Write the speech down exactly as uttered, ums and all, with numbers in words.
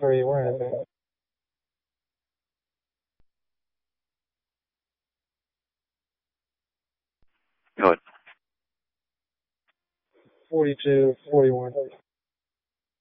Where are you wearing it? Go ahead. forty-two, forty-one.